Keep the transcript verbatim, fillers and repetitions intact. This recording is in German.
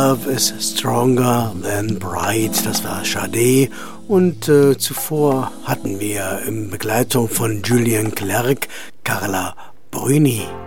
Love is Stronger Than Pride, das war Sade. Und äh, zuvor hatten wir in Begleitung von Julien Clerc Carla Bruni.